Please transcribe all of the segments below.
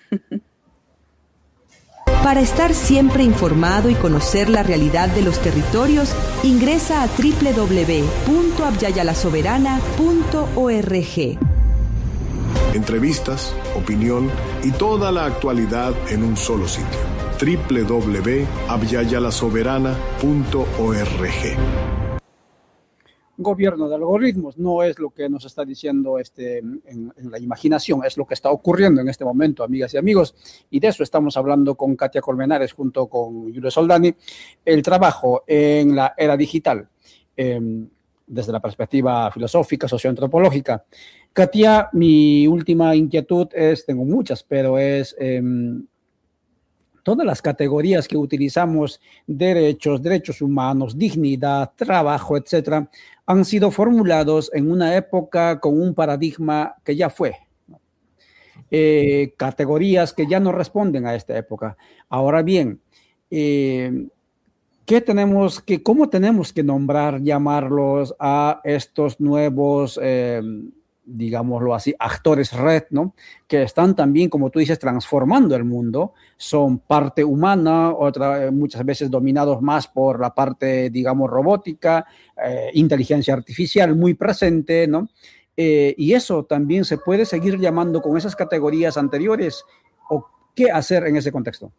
Para estar siempre informado y conocer la realidad de los territorios, ingresa a www.abyayalasoberana.org. Entrevistas, opinión y toda la actualidad en un solo sitio. www.abyayalasoberana.org. Gobierno de algoritmos no es lo que nos está diciendo en la imaginación, es lo que está ocurriendo en este momento, amigas y amigos, y de eso estamos hablando con Katia Colmenares junto con Julio Soldani, el trabajo en la era digital, desde la perspectiva filosófica, socioantropológica. Katia, mi última inquietud tengo muchas, pero es todas las categorías que utilizamos, derechos humanos, dignidad, trabajo, etcétera, han sido formulados en una época con un paradigma que ya fue. Categorías que ya no responden a esta época. Ahora bien, ¿cómo tenemos que nombrar, llamarlos a estos nuevos, digámoslo así, actores red, ¿no? Que están también, como tú dices, transformando el mundo, son parte humana, muchas veces dominados más por la parte, digamos, robótica, inteligencia artificial muy presente, ¿no? Y eso también se puede seguir llamando con esas categorías anteriores, ¿o qué hacer en ese contexto?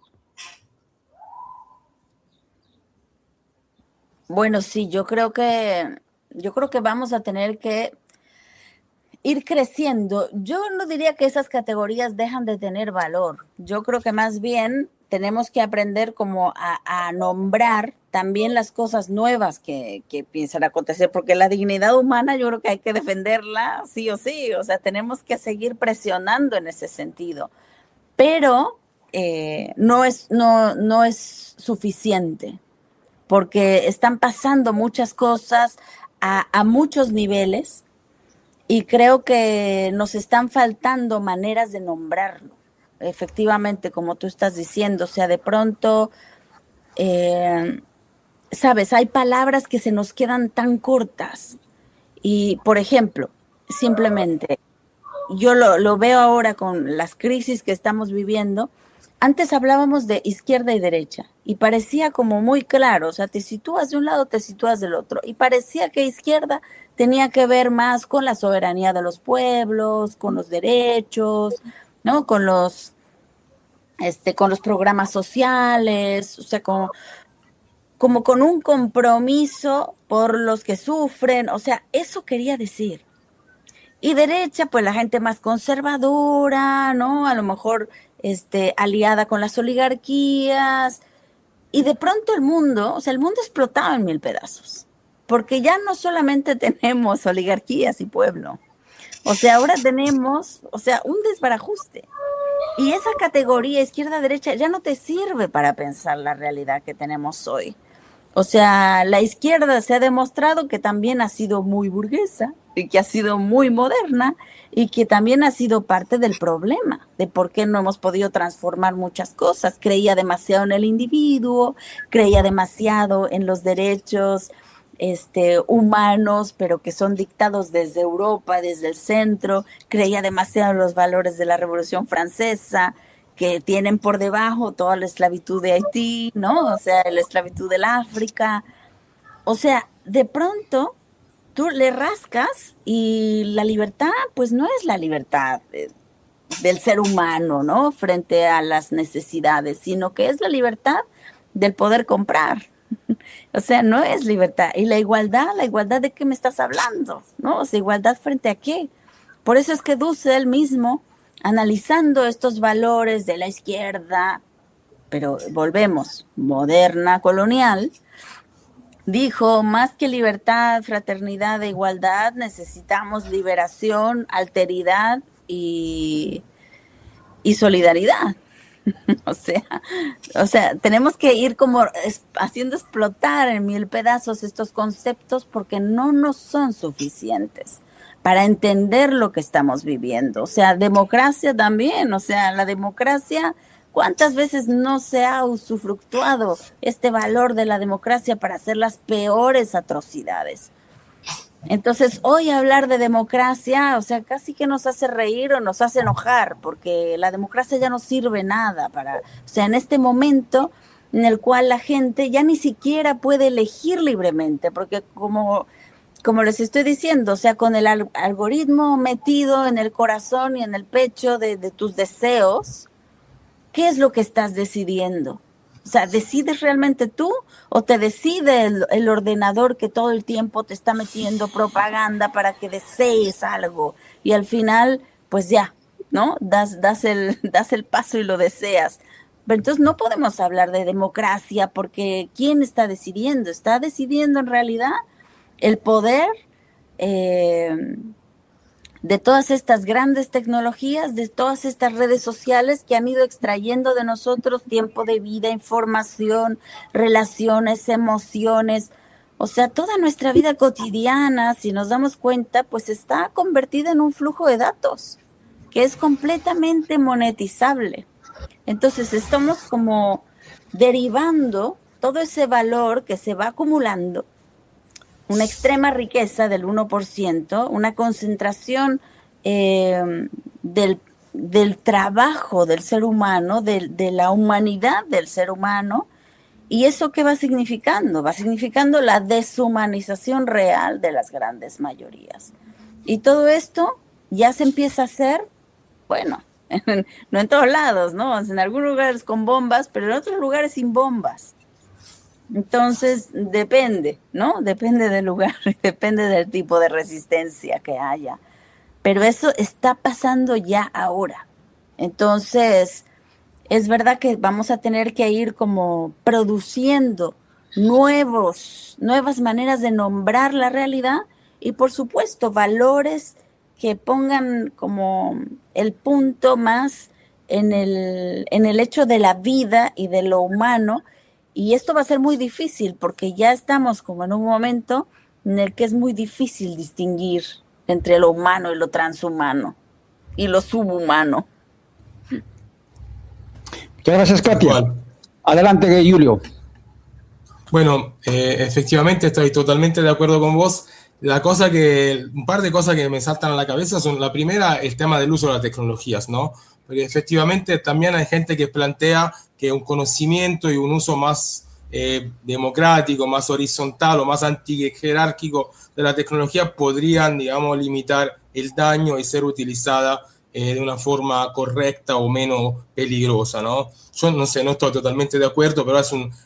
Bueno, sí, yo creo que vamos a tener que ir creciendo. Yo no diría que esas categorías dejan de tener valor. Yo creo que más bien tenemos que aprender como a nombrar también las cosas nuevas que piensan acontecer, porque la dignidad humana yo creo que hay que defenderla sí o sí. O sea, tenemos que seguir presionando en ese sentido. Pero no es suficiente, porque están pasando muchas cosas a muchos niveles. Y creo que nos están faltando maneras de nombrarlo, efectivamente, como tú estás diciendo. O sea, de pronto, sabes, hay palabras que se nos quedan tan cortas. Y, por ejemplo, simplemente, yo lo veo ahora con las crisis que estamos viviendo. Antes hablábamos de izquierda y derecha y parecía como muy claro, o sea, te sitúas de un lado, te sitúas del otro, y parecía que izquierda tenía que ver más con la soberanía de los pueblos, con los derechos, ¿no? Con los programas sociales, o sea, como con un compromiso por los que sufren, o sea, eso quería decir. Y derecha, pues la gente más conservadora, ¿no? A lo mejor aliada con las oligarquías. Y de pronto el mundo explotaba en 1000 pedazos. Porque ya no solamente tenemos oligarquías y pueblo. O sea, ahora tenemos, un desbarajuste. Y esa categoría izquierda-derecha ya no te sirve para pensar la realidad que tenemos hoy. O sea, la izquierda se ha demostrado que también ha sido muy burguesa y que ha sido muy moderna y que también ha sido parte del problema de por qué no hemos podido transformar muchas cosas. Creía demasiado en el individuo, creía demasiado en los derechos humanos, pero que son dictados desde Europa, desde el centro. Creía demasiado en los valores de la Revolución Francesa, que tienen por debajo toda la esclavitud de Haití, ¿no? O sea, la esclavitud del África. O sea, de pronto tú le rascas y la libertad, pues no es la libertad del ser humano, ¿no? Frente a las necesidades, sino que es la libertad del poder comprar. O sea, no es libertad. Y la igualdad ¿de qué me estás hablando? ¿No? O sea, igualdad frente a qué. Por eso es que Dussel mismo, analizando estos valores de la izquierda, pero volvemos, moderna, colonial, dijo, más que libertad, fraternidad e igualdad, necesitamos liberación, alteridad y solidaridad. O sea, tenemos que ir como haciendo explotar en 1000 pedazos estos conceptos porque no nos son suficientes para entender lo que estamos viviendo. O sea, democracia también, o sea, la democracia, ¿cuántas veces no se ha usufructuado este valor de la democracia para hacer las peores atrocidades? Entonces, hoy hablar de democracia, o sea, casi que nos hace reír o nos hace enojar, porque la democracia ya no sirve nada para, o sea, en este momento en el cual la gente ya ni siquiera puede elegir libremente, porque como les estoy diciendo, o sea, con el algoritmo metido en el corazón y en el pecho de tus deseos, ¿qué es lo que estás decidiendo? O sea, ¿decides realmente tú o te decide el ordenador que todo el tiempo te está metiendo propaganda para que desees algo? Y al final, pues ya, ¿no? Das el paso y lo deseas. Pero entonces no podemos hablar de democracia porque ¿quién está decidiendo? Está decidiendo en realidad el poder de todas estas grandes tecnologías, de todas estas redes sociales que han ido extrayendo de nosotros tiempo de vida, información, relaciones, emociones. O sea, toda nuestra vida cotidiana, si nos damos cuenta, pues está convertida en un flujo de datos que es completamente monetizable. Entonces estamos como derivando todo ese valor que se va acumulando, una extrema riqueza del 1%, una concentración del trabajo del ser humano, de la humanidad del ser humano. ¿Y eso qué va significando? Va significando la deshumanización real de las grandes mayorías. Y todo esto ya se empieza a hacer, bueno, no en todos lados, ¿no? En algunos lugares con bombas, pero en otros lugares sin bombas. Entonces, depende, ¿no? Depende del lugar, depende del tipo de resistencia que haya. Pero eso está pasando ya ahora. Entonces, es verdad que vamos a tener que ir como produciendo nuevas maneras de nombrar la realidad y, por supuesto, valores que pongan como el punto más en el hecho de la vida y de lo humano. Y esto va a ser muy difícil porque ya estamos como en un momento en el que es muy difícil distinguir entre lo humano y lo transhumano y lo subhumano. Muchas gracias, Katia. Adelante, Julio. Bueno, efectivamente estoy totalmente de acuerdo con vos. Un par de cosas que me saltan a la cabeza son, la primera, el tema del uso de las tecnologías, ¿no? Porque efectivamente también hay gente que plantea que un conocimiento y un uso más democrático, más horizontal o más antijerárquico de la tecnología podrían, digamos, limitar el daño y ser utilizada de una forma correcta o menos peligrosa, ¿no? Yo no sé, no estoy totalmente de acuerdo, pero es un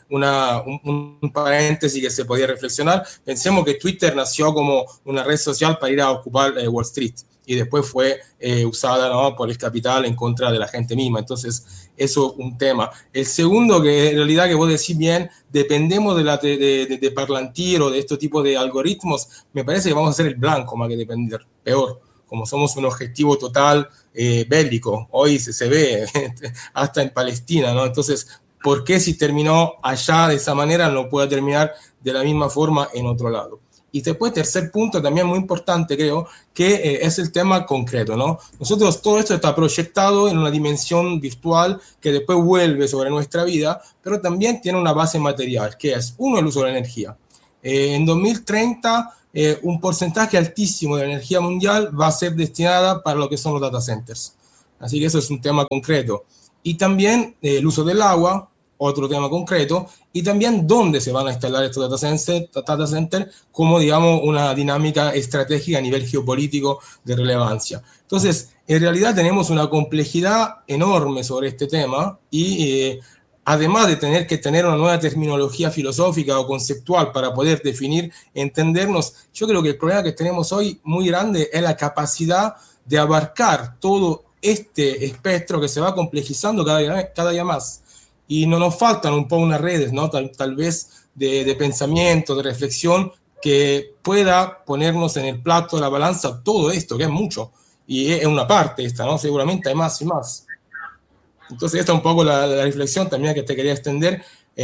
paréntesis que se podía reflexionar. Pensemos que Twitter nació como una red social para ir a ocupar Wall Street y después fue usada, ¿no?, por el capital en contra de la gente misma. Entonces, eso es un tema. El segundo, que en realidad, que vos decís bien, dependemos de Parlantir o de este tipo de algoritmos, me parece que vamos a ser el blanco más que depender, peor. Como somos un objetivo total bélico, hoy se ve hasta en Palestina, ¿no? Entonces, ¿por qué si terminó allá de esa manera no puede terminar de la misma forma en otro lado? Y después, tercer punto, también muy importante, creo, que es el tema concreto, ¿no? Nosotros, todo esto está proyectado en una dimensión virtual que después vuelve sobre nuestra vida, pero también tiene una base material, que es, uno, el uso de la energía. En 2030, un porcentaje altísimo de la energía mundial va a ser destinada para lo que son los data centers. Así que eso es un tema concreto. Y también el uso del agua, otro tema concreto, y también dónde se van a instalar estos data centers como, digamos, una dinámica estratégica a nivel geopolítico de relevancia. Entonces, en realidad tenemos una complejidad enorme sobre este tema y además de tener que tener una nueva terminología filosófica o conceptual para poder definir, entendernos, yo creo que el problema que tenemos hoy muy grande es la capacidad de abarcar todo este espectro que se va complejizando cada día más. Y no nos faltan un poco unas redes, ¿no? Tal vez de pensamiento, de reflexión, que pueda ponernos en el plato de la balanza todo esto, que es mucho. Y es una parte esta, ¿no? Seguramente hay más y más. Entonces, esta es un poco la reflexión también que te quería extender.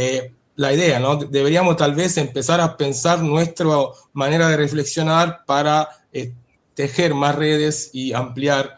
La idea, ¿no? Deberíamos tal vez empezar a pensar nuestra manera de reflexionar para tejer más redes y ampliar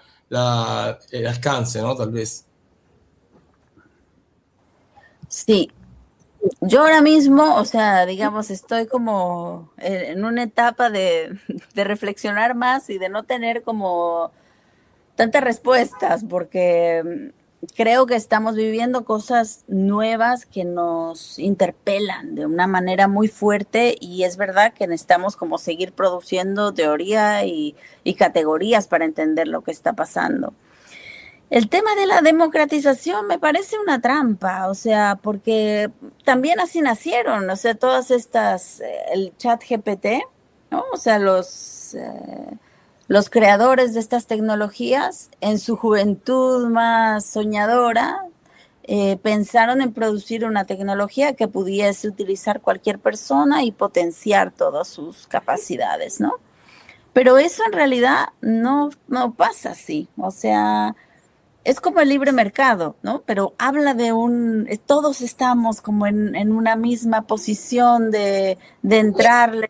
el alcance, ¿no? Tal vez. Sí, Yo ahora mismo, o sea, digamos, estoy como en una etapa de reflexionar más y de no tener como tantas respuestas, porque creo que estamos viviendo cosas nuevas que nos interpelan de una manera muy fuerte y es verdad que necesitamos como seguir produciendo teoría y categorías para entender lo que está pasando. El tema de la democratización me parece una trampa, o sea, porque también así nacieron, o sea, todas estas, el chat GPT, ¿no? O sea, los creadores de estas tecnologías, en su juventud más soñadora, pensaron en producir una tecnología que pudiese utilizar cualquier persona y potenciar todas sus capacidades, ¿no? Pero eso en realidad no pasa así, o sea, es como el libre mercado, ¿no? Pero habla todos estamos como en una misma posición de entrarle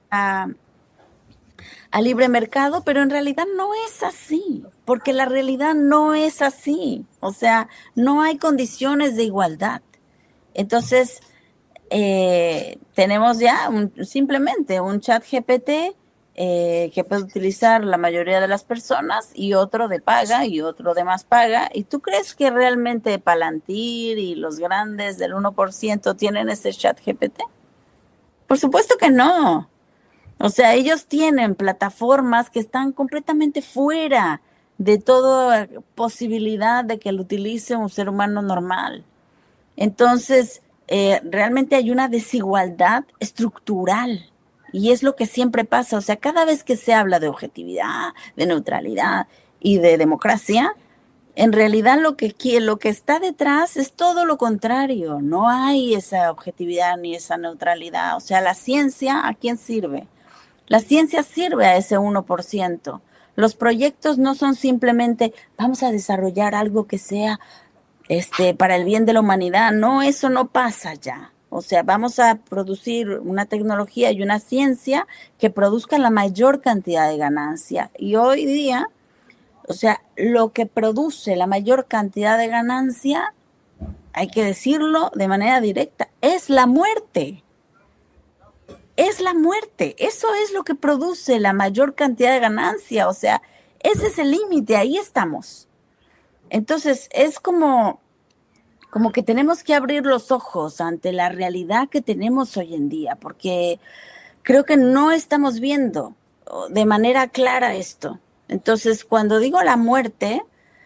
a libre mercado, pero en realidad no es así, porque la realidad no es así, o sea, no hay condiciones de igualdad. Entonces, tenemos ya simplemente un chat GPT que puede utilizar la mayoría de las personas y otro de paga y otro de más paga. ¿Y tú crees que realmente Palantir y los grandes del 1% tienen ese chat GPT? Por supuesto que no. O sea, ellos tienen plataformas que están completamente fuera de toda posibilidad de que lo utilice un ser humano normal. Entonces, realmente hay una desigualdad estructural y es lo que siempre pasa. O sea, cada vez que se habla de objetividad, de neutralidad y de democracia, en realidad lo que está detrás es todo lo contrario. No hay esa objetividad ni esa neutralidad. O sea, la ciencia, ¿a quién sirve? La ciencia sirve a ese 1%. Los proyectos no son simplemente vamos a desarrollar algo que sea para el bien de la humanidad. No, eso no pasa ya. O sea, vamos a producir una tecnología y una ciencia que produzca la mayor cantidad de ganancia. Y hoy día, o sea, lo que produce la mayor cantidad de ganancia, hay que decirlo de manera directa, es la muerte. Es la muerte, eso es lo que produce la mayor cantidad de ganancia, o sea, ese es el límite, ahí estamos. Entonces, es como que tenemos que abrir los ojos ante la realidad que tenemos hoy en día, porque creo que no estamos viendo de manera clara esto. Entonces, cuando digo la muerte,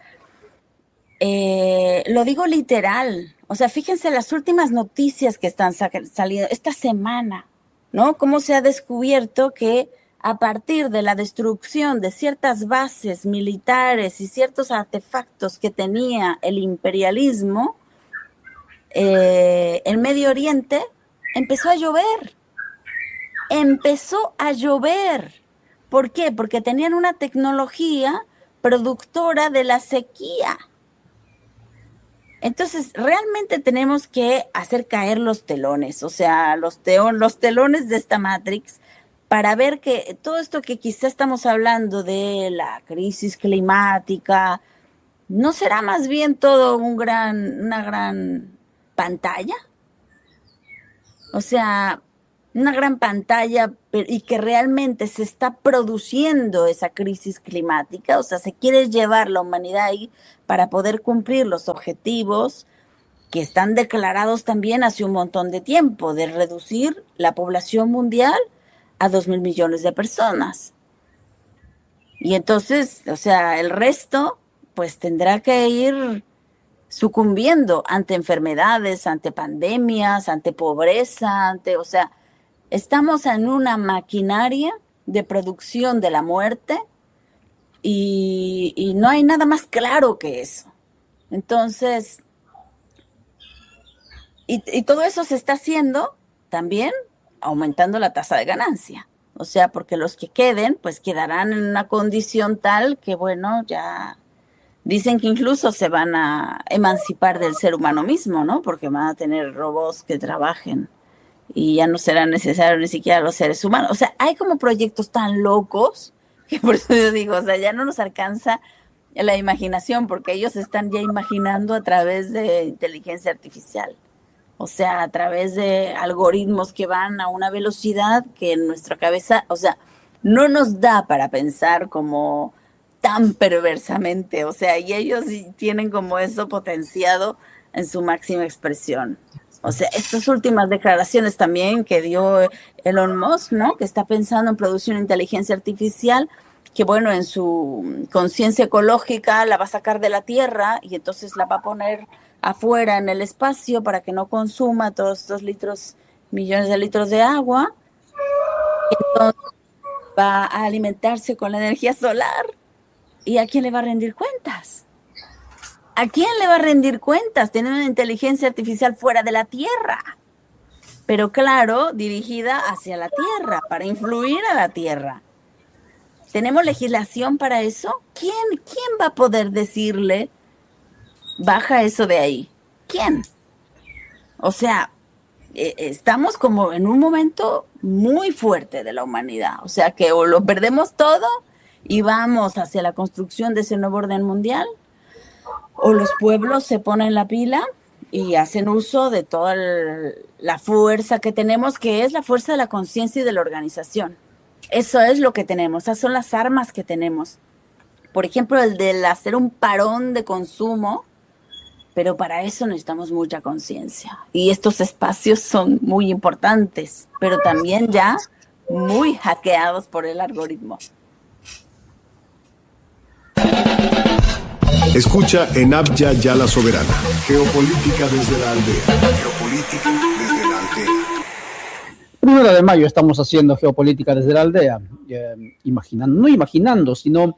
lo digo literal, o sea, fíjense las últimas noticias que están saliendo esta semana, ¿no? Cómo se ha descubierto que a partir de la destrucción de ciertas bases militares y ciertos artefactos que tenía el imperialismo, en Medio Oriente empezó a llover. Empezó a llover. ¿Por qué? Porque tenían una tecnología productora de la sequía. Entonces, realmente tenemos que hacer caer los telones, o sea, los telones de esta Matrix para ver que todo esto que quizá estamos hablando de la crisis climática, ¿no será más bien todo una gran pantalla? O sea, una gran pantalla y que realmente se está produciendo esa crisis climática, o sea, se quiere llevar la humanidad ahí para poder cumplir los objetivos que están declarados también hace un montón de tiempo, de reducir la población mundial a 2.000 millones de personas. Y entonces, o sea, el resto, pues tendrá que ir sucumbiendo ante enfermedades, ante pandemias, ante pobreza, o sea, estamos en una maquinaria de producción de la muerte y no hay nada más claro que eso. Entonces, y todo eso se está haciendo también aumentando la tasa de ganancia. O sea, porque los que queden, pues quedarán en una condición tal que, bueno, ya dicen que incluso se van a emancipar del ser humano mismo, ¿no? Porque van a tener robots que trabajen y ya no será necesario ni siquiera los seres humanos. O sea, hay como proyectos tan locos que por eso yo digo, o sea, ya no nos alcanza la imaginación porque ellos están ya imaginando a través de inteligencia artificial. O sea, a través de algoritmos que van a una velocidad que en nuestra cabeza, o sea, no nos da para pensar como tan perversamente, o sea, y ellos sí tienen como eso potenciado en su máxima expresión. O sea, estas últimas declaraciones también que dio Elon Musk, ¿no? Que está pensando en producir una inteligencia artificial que, bueno, en su conciencia ecológica la va a sacar de la Tierra y entonces la va a poner afuera en el espacio para que no consuma todos estos litros, millones de litros de agua. Entonces va a alimentarse con la energía solar. ¿Y a quién le va a rendir cuentas? ¿A quién le va a rendir cuentas? Tener una inteligencia artificial fuera de la Tierra, pero claro, dirigida hacia la Tierra, para influir a la Tierra. ¿Tenemos legislación para eso? ¿Quién va a poder decirle, baja eso de ahí? ¿Quién? O sea, estamos como en un momento muy fuerte de la humanidad. O sea, que o lo perdemos todo y vamos hacia la construcción de ese nuevo orden mundial, o los pueblos se ponen la pila y hacen uso de toda la fuerza que tenemos, que es la fuerza de la conciencia y de la organización. Eso es lo que tenemos, esas son las armas que tenemos. Por ejemplo, el de hacer un parón de consumo, pero para eso necesitamos mucha conciencia. Y estos espacios son muy importantes, pero también ya muy hackeados por el algoritmo. Escucha en Abya Yala Soberana. Geopolítica desde la aldea. Geopolítica desde la aldea. 1 de mayo estamos haciendo geopolítica desde la aldea, no imaginando, sino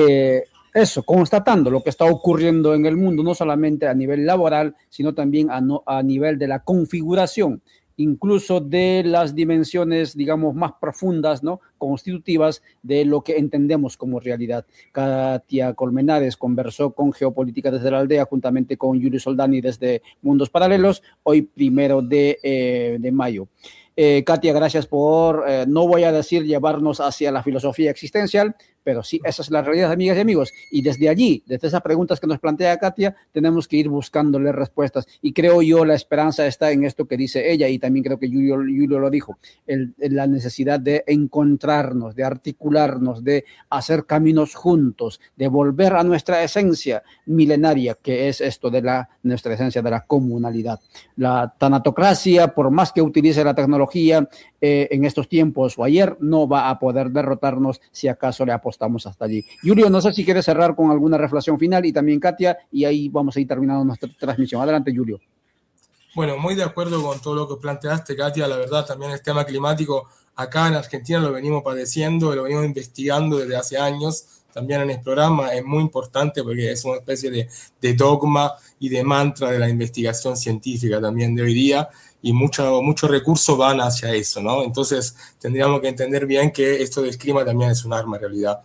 eso, constatando lo que está ocurriendo en el mundo, no solamente a nivel laboral, sino también a nivel de la configuración, incluso de las dimensiones, digamos, más profundas, ¿no? Constitutivas de lo que entendemos como realidad. Katia Colmenares conversó con Geopolítica desde la aldea, juntamente con Julio Soldani desde Mundos Paralelos, hoy 1 de mayo. Katia, gracias por, no voy a decir llevarnos hacia la filosofía existencial, pero sí, esa es la realidad, amigas y amigos. Y desde allí, desde esas preguntas que nos plantea Katia, tenemos que ir buscándole respuestas. Y creo yo, la esperanza está en esto que dice ella, y también creo que Julio lo dijo, la necesidad de encontrarnos, de articularnos, de hacer caminos juntos, de volver a nuestra esencia milenaria, que es esto de nuestra esencia de la comunalidad. La tanatocracia, por más que utilice la tecnología en estos tiempos o ayer, no va a poder derrotarnos si acaso le apostamos hasta allí. Julio, no sé si quieres cerrar con alguna reflexión final, y también Katia, y ahí vamos a ir terminando nuestra transmisión. Adelante, Julio. Bueno, muy de acuerdo con todo lo que planteaste, Katia. La verdad, también el tema climático acá en Argentina lo venimos padeciendo, lo venimos investigando desde hace años. También en el programa es muy importante porque es una especie de dogma y de mantra de la investigación científica también de hoy día, y muchos recursos van hacia eso, ¿no? Entonces tendríamos que entender bien que esto del clima también es un arma en realidad,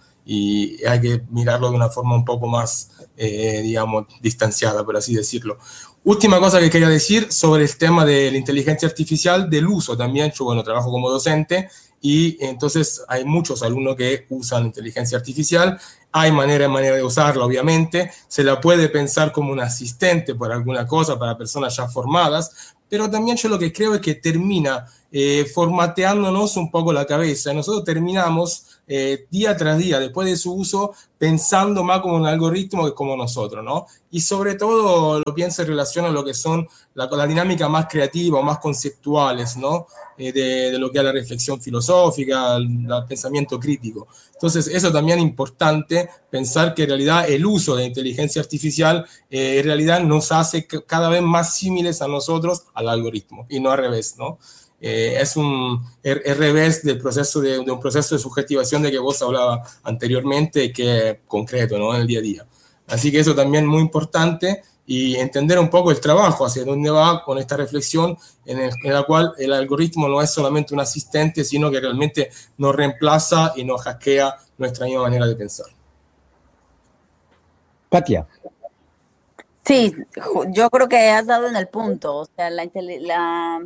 y hay que mirarlo de una forma un poco más, digamos, distanciada, por así decirlo. Última cosa que quería decir sobre el tema de la inteligencia artificial, del uso también. Yo, bueno, trabajo como docente, y entonces hay muchos alumnos que usan inteligencia artificial. Hay manera de usarla, obviamente. Se la puede pensar como un asistente por alguna cosa para personas ya formadas, pero también yo lo que creo es que termina formateándonos un poco la cabeza. Nosotros terminamos día tras día, después de su uso, pensando más como un algoritmo que como nosotros, ¿no? Y sobre todo lo pienso en relación a lo que son la dinámica más creativa o más conceptuales, ¿no? De lo que es la reflexión filosófica, el pensamiento crítico. Entonces, eso también es importante, pensar que en realidad el uso de la inteligencia artificial en realidad nos hace cada vez más similares a nosotros, al algoritmo, y no al revés, ¿no? Es el revés del proceso de un proceso de subjetivación de que vos hablabas anteriormente, que es concreto, ¿no? En el día a día. Así que eso también es muy importante, y entender un poco el trabajo, hacia dónde va con esta reflexión en la cual el algoritmo no es solamente un asistente, sino que realmente nos reemplaza y nos hackea nuestra misma manera de pensar. Katia. Sí, yo creo que has dado en el punto. O sea, la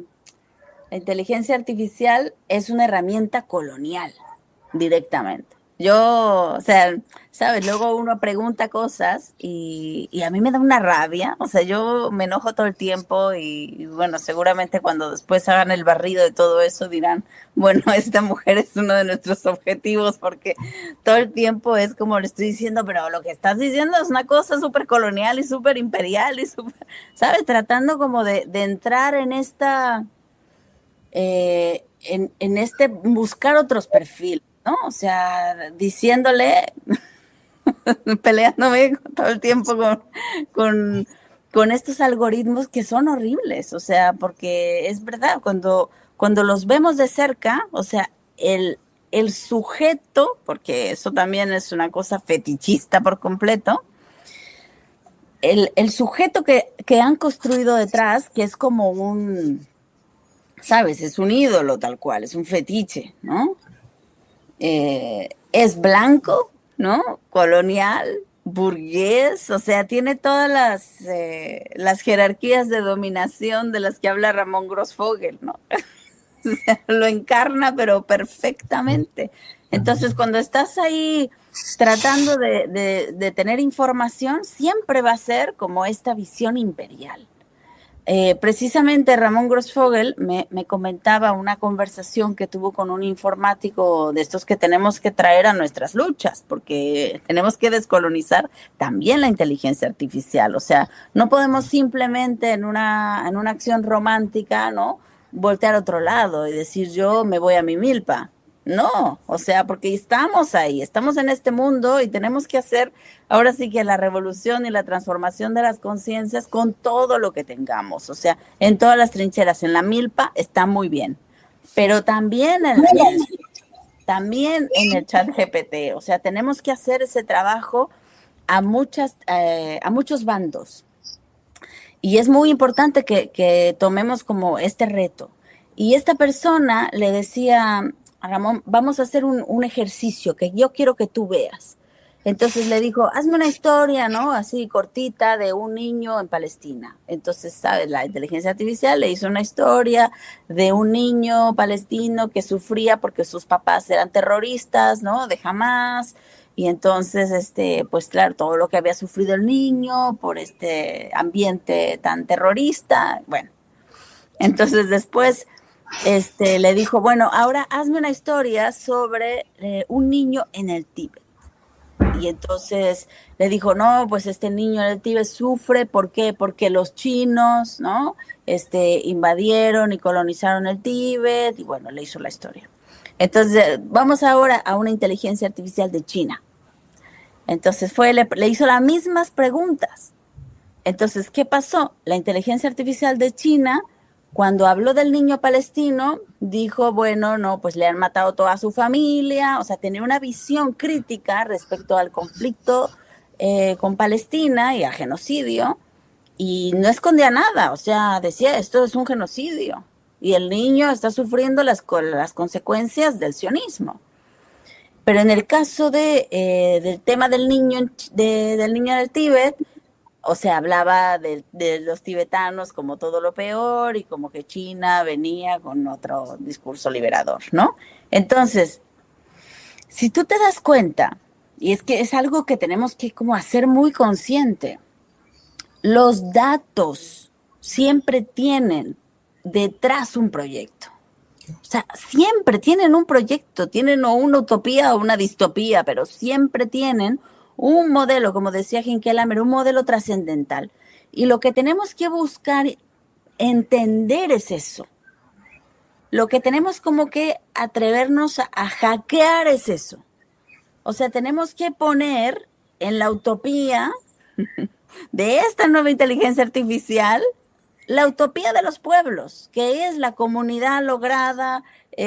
inteligencia artificial es una herramienta colonial, directamente. Yo, o sea, sabes, luego uno pregunta cosas y a mí me da una rabia, o sea, yo me enojo todo el tiempo y bueno, seguramente cuando después hagan el barrido de todo eso dirán, bueno, esta mujer es uno de nuestros objetivos porque todo el tiempo es como le estoy diciendo, pero lo que estás diciendo es una cosa súper colonial y súper imperial y súper, ¿sabes? Tratando como de entrar en esta, en este, buscar otros perfiles, ¿no? O sea, diciéndole, peleándome todo el tiempo con estos algoritmos que son horribles, o sea, porque es verdad, cuando los vemos de cerca, o sea, el sujeto, porque eso también es una cosa fetichista por completo, el sujeto que han construido detrás, que es como un, ¿sabes? Es un ídolo tal cual, es un fetiche, ¿no? Es blanco, ¿no? Colonial, burgués, o sea, tiene todas las jerarquías de dominación de las que habla Ramón Grossfogel, ¿no? O sea, lo encarna, pero perfectamente. Entonces, cuando estás ahí tratando de tener información, siempre va a ser como esta visión imperial. Precisamente Ramón Grossfogel me comentaba una conversación que tuvo con un informático de estos que tenemos que traer a nuestras luchas, porque tenemos que descolonizar también la inteligencia artificial. O sea, no podemos simplemente en una acción romántica, ¿no?, voltear a otro lado y decir yo me voy a mi milpa. No, o sea, porque estamos ahí, estamos en este mundo y tenemos que hacer ahora sí que la revolución y la transformación de las conciencias con todo lo que tengamos, o sea, en todas las trincheras, en la milpa está muy bien, pero también también en el chat GPT, o sea, tenemos que hacer ese trabajo a muchos bandos. Y es muy importante que tomemos como este reto. Y esta persona le decía a Ramón, vamos a hacer un ejercicio que yo quiero que tú veas. Entonces le dijo, hazme una historia, ¿no? Así cortita de un niño en Palestina. Entonces, ¿sabes? La inteligencia artificial le hizo una historia de un niño palestino que sufría porque sus papás eran terroristas, ¿no? De Hamás. Y entonces, pues claro, todo lo que había sufrido el niño por este ambiente tan terrorista. Bueno, entonces después le dijo, bueno, ahora hazme una historia sobre un niño en el Tíbet. Y entonces le dijo, no, pues este niño en el Tíbet sufre, ¿por qué? Porque los chinos, ¿no? Invadieron y colonizaron el Tíbet, y bueno, le hizo la historia. Entonces, vamos ahora a una inteligencia artificial de China. Entonces le hizo las mismas preguntas. Entonces, ¿qué pasó? La inteligencia artificial de China, cuando habló del niño palestino, dijo, bueno, no, pues le han matado toda su familia, o sea, tenía una visión crítica respecto al conflicto con Palestina y al genocidio, y no escondía nada, o sea, decía, esto es un genocidio, y el niño está sufriendo las consecuencias del sionismo. Pero en el caso del tema del niño del Tíbet, o sea, hablaba de los tibetanos como todo lo peor y como que China venía con otro discurso liberador, ¿no? Entonces, si tú te das cuenta, y es que es algo que tenemos que como hacer muy consciente, los datos siempre tienen detrás un proyecto. O sea, siempre tienen un proyecto, tienen o una utopía o una distopía, pero siempre tienen un modelo, como decía Hinkelhammer, un modelo trascendental. Y lo que tenemos que buscar, entender es eso. Lo que tenemos como que atrevernos a hackear es eso. O sea, tenemos que poner en la utopía de esta nueva inteligencia artificial la utopía de los pueblos, que es la comunidad lograda,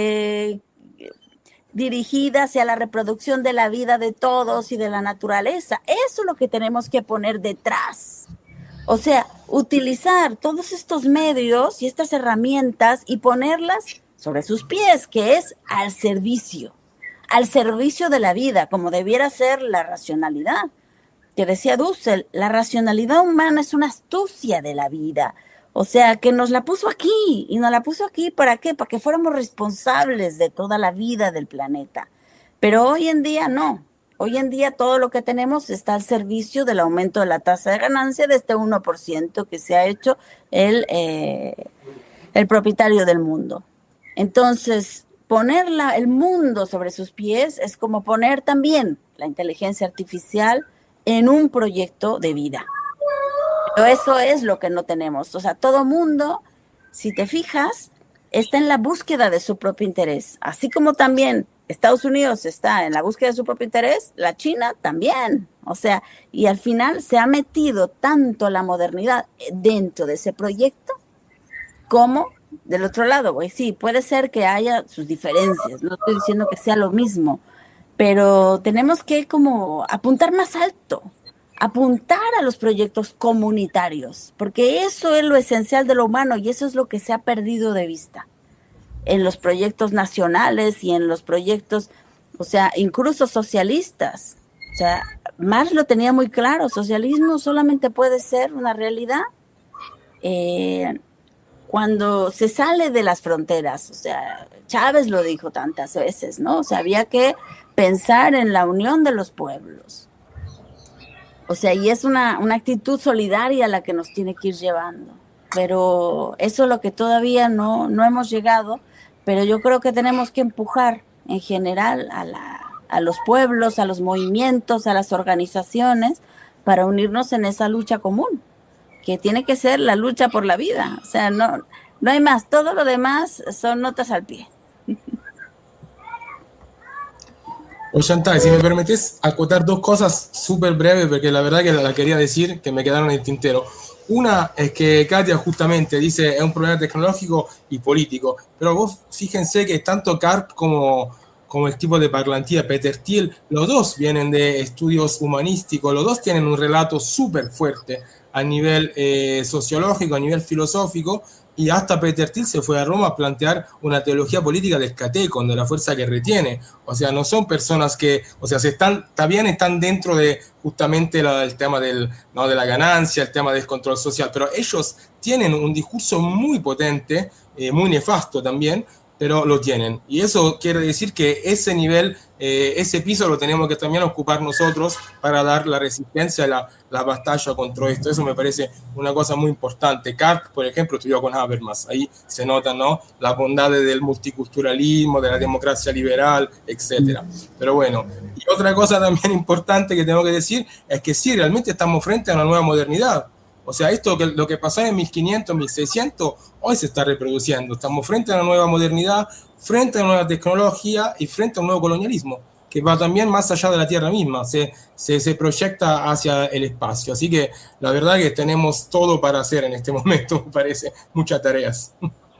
dirigida hacia la reproducción de la vida de todos y de la naturaleza. Eso es lo que tenemos que poner detrás. O sea, utilizar todos estos medios y estas herramientas y ponerlas sobre sus pies, que es al servicio de la vida, como debiera ser la racionalidad. Que decía Dussel, la racionalidad humana es una astucia de la vida. O sea, que nos la puso aquí, ¿para qué? Para que fuéramos responsables de toda la vida del planeta. Pero hoy en día no. Hoy en día todo lo que tenemos está al servicio del aumento de la tasa de ganancia de este 1% que se ha hecho el propietario del mundo. Entonces, poner el mundo sobre sus pies es como poner también la inteligencia artificial en un proyecto de vida. Pero eso es lo que no tenemos. O sea, todo mundo, si te fijas, está en la búsqueda de su propio interés. Así como también Estados Unidos está en la búsqueda de su propio interés, la China también. O sea, y al final se ha metido tanto la modernidad dentro de ese proyecto como del otro lado. Pues sí, puede ser que haya sus diferencias, no estoy diciendo que sea lo mismo, pero tenemos que como apuntar más alto, apuntar a los proyectos comunitarios, porque eso es lo esencial de lo humano y eso es lo que se ha perdido de vista en los proyectos nacionales y en los proyectos, o sea, incluso socialistas. O sea, Marx lo tenía muy claro, socialismo solamente puede ser una realidad cuando se sale de las fronteras. O sea, Chávez lo dijo tantas veces, ¿no? O sea, había que pensar en la unión de los pueblos. O sea, y es una actitud solidaria la que nos tiene que ir llevando. Pero eso es lo que todavía no hemos llegado, pero yo creo que tenemos que empujar en general a los pueblos, a los movimientos, a las organizaciones, para unirnos en esa lucha común, que tiene que ser la lucha por la vida. O sea, no hay más, todo lo demás son notas al pie. Oye, Chantal, si me permites acotar dos cosas súper breves, porque la verdad que la quería decir, que me quedaron en el tintero. Una es que Katia justamente dice es un problema tecnológico y político, pero vos fíjense que tanto Karp como el tipo de parlantía, Peter Thiel, los dos vienen de estudios humanísticos, los dos tienen un relato súper fuerte a nivel sociológico, a nivel filosófico, y hasta Peter Thiel se fue a Roma a plantear una teología política del catecon, de la fuerza que retiene. O sea, no son personas que, o sea, también están dentro de justamente el tema de la ganancia, el tema del control social, pero ellos tienen un discurso muy potente, muy nefasto también, pero lo tienen. Y eso quiere decir que ese nivel, ese piso lo tenemos que también ocupar nosotros para dar la resistencia, la batalla contra esto. Eso me parece una cosa muy importante. Karp, por ejemplo, estudió con Habermas. Ahí se nota, ¿no?, las bondades del multiculturalismo, de la democracia liberal, etc. Pero bueno, y otra cosa también importante que tengo que decir es que sí, realmente estamos frente a una nueva modernidad. O sea, lo que pasó en 1500, 1600, hoy se está reproduciendo. Estamos frente a una nueva modernidad, frente a una nueva tecnología y frente a un nuevo colonialismo, que va también más allá de la Tierra misma, se proyecta hacia el espacio. Así que la verdad que tenemos todo para hacer en este momento, me parece, muchas tareas.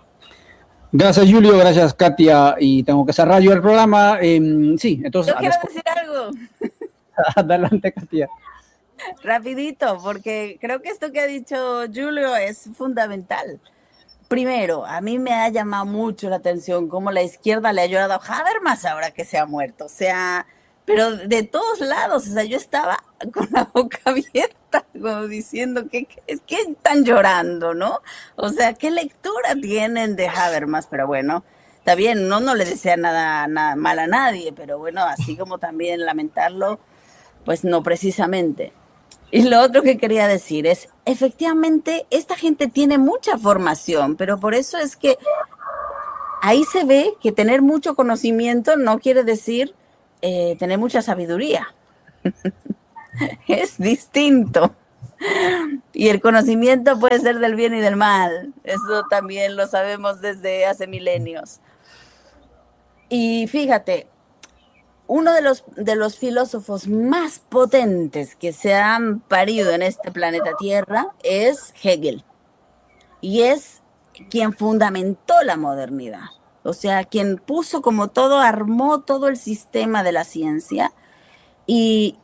Gracias, Julio, gracias, Katia, y tengo que cerrar yo el programa. Sí, entonces... Yo quiero decir algo. Adelante, Katia. Rapidito, porque creo que esto que ha dicho Julio es fundamental. Primero, a mí me ha llamado mucho la atención cómo la izquierda le ha ayudado a Habermas ahora que se ha muerto. O sea, pero de todos lados. O sea, yo estaba con la boca abierta, como diciendo que están llorando, ¿no? O sea, ¿qué lectura tienen de Habermas? Pero bueno, está bien, no le desea nada mal a nadie, pero bueno, así como también lamentarlo, pues no precisamente. Y lo otro que quería decir es, efectivamente, esta gente tiene mucha formación, pero por eso es que ahí se ve que tener mucho conocimiento no quiere decir tener mucha sabiduría. Es distinto. Y el conocimiento puede ser del bien y del mal. Eso también lo sabemos desde hace milenios. Y fíjate, uno de los filósofos más potentes que se han parido en este planeta Tierra es Hegel. Y es quien fundamentó la modernidad. O sea, quien puso como todo, armó todo el sistema de la ciencia y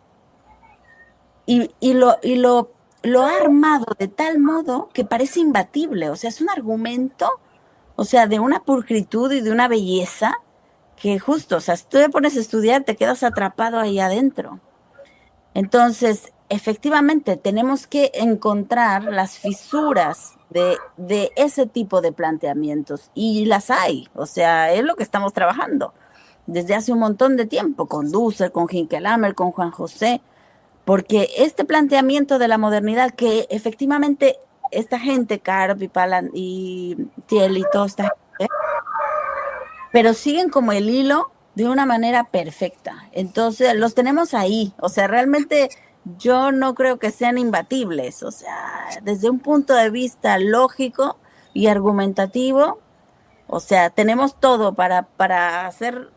lo ha armado de tal modo que parece imbatible. O sea, es un argumento, o sea, de una pulcritud y de una belleza que justo, o sea, si tú te pones a estudiar, te quedas atrapado ahí adentro. Entonces, efectivamente, tenemos que encontrar las fisuras de ese tipo de planteamientos, y las hay, o sea, es lo que estamos trabajando. desde hace un montón de tiempo, con Dussel, con Hinkelhammer, con Juan José, porque este planteamiento de la modernidad que efectivamente esta gente, Karp y Thiel y toda esta gente, pero siguen como el hilo de una manera perfecta. Entonces, los tenemos ahí. O sea, realmente yo no creo que sean imbatibles. O sea, desde un punto de vista lógico y argumentativo, o sea, tenemos todo para hacer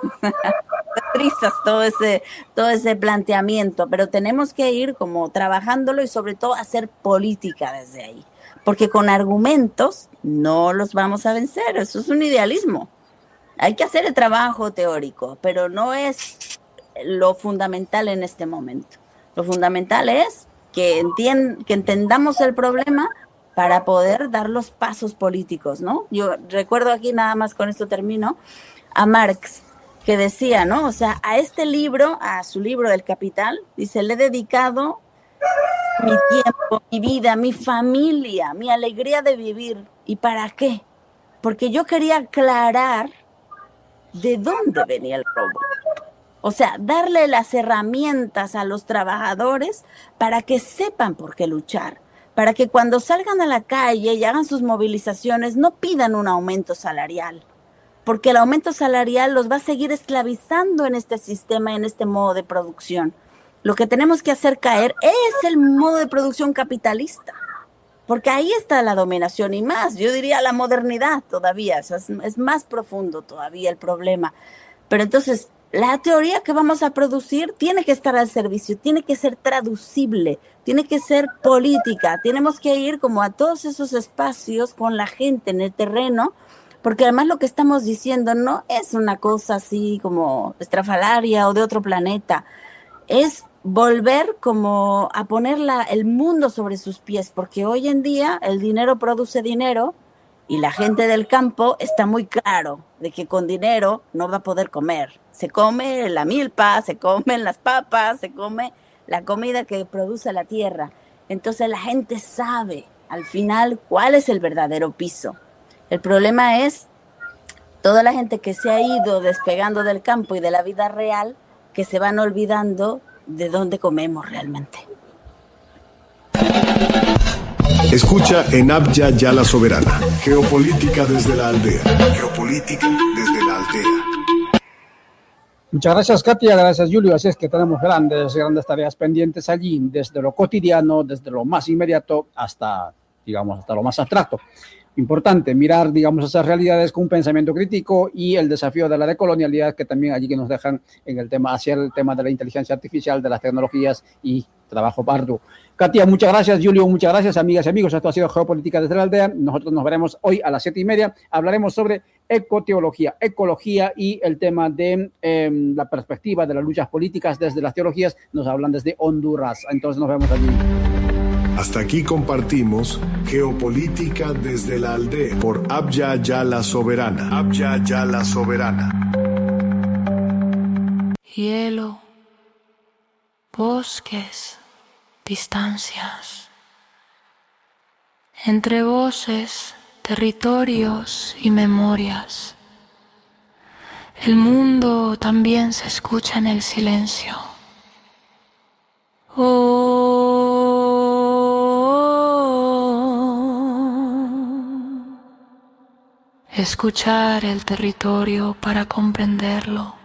risas todo ese planteamiento, pero tenemos que ir como trabajándolo y sobre todo hacer política desde ahí, porque con argumentos no los vamos a vencer, eso es un idealismo. Hay que hacer el trabajo teórico, pero no es lo fundamental en este momento. Lo fundamental es que entendamos el problema para poder dar los pasos políticos, ¿no? Yo recuerdo aquí, nada más con esto termino, a Marx, que decía, ¿no? O sea, a este libro, a su libro del Capital, dice, le he dedicado mi tiempo, mi vida, mi familia, mi alegría de vivir. ¿Y para qué? Porque yo quería aclarar de dónde venía el robo. O sea, darle las herramientas a los trabajadores para que sepan por qué luchar, para que cuando salgan a la calle y hagan sus movilizaciones no pidan un aumento salarial, porque el aumento salarial los va a seguir esclavizando en este sistema, en este modo de producción. Lo que tenemos que hacer caer es el modo de producción capitalista, porque ahí está la dominación y más, yo diría la modernidad todavía, o sea, es más profundo todavía el problema. Pero entonces, la teoría que vamos a producir tiene que estar al servicio, tiene que ser traducible, tiene que ser política, tenemos que ir como a todos esos espacios con la gente en el terreno, porque además lo que estamos diciendo no es una cosa así como estrafalaria o de otro planeta, es volver como a poner el mundo sobre sus pies, porque hoy en día el dinero produce dinero y la gente del campo está muy claro de que con dinero no va a poder comer. Se come la milpa, se comen las papas, se come la comida que produce la tierra. Entonces la gente sabe al final cuál es el verdadero piso. El problema es toda la gente que se ha ido despegando del campo y de la vida real, que se van olvidando de dónde comemos realmente. Escucha en Abya Yala Soberana. Geopolítica desde la aldea. Geopolítica desde la aldea. Muchas gracias, Katia, gracias, Julio. Así es que tenemos grandes tareas pendientes allí, desde lo cotidiano, desde lo más inmediato hasta, digamos, hasta lo más abstracto. Importante mirar, digamos, esas realidades con un pensamiento crítico y el desafío de la decolonialidad que también allí que nos dejan en el tema, hacia el tema de la inteligencia artificial, de las tecnologías y trabajo arduo. Katia, muchas gracias. Julio, muchas gracias. Amigas y amigos, esto ha sido Geopolítica desde la aldea. Nosotros nos veremos hoy a las 7:30. Hablaremos sobre ecoteología, ecología y el tema de la perspectiva de las luchas políticas desde las teologías. Nos hablan desde Honduras. Entonces nos vemos allí. Hasta aquí compartimos Geopolítica desde la aldea por Abya Yala Soberana. Abya Yala Soberana. Hielo, bosques, distancias. Entre voces, territorios y memorias. El mundo también se escucha en el silencio. Escuchar el territorio para comprenderlo.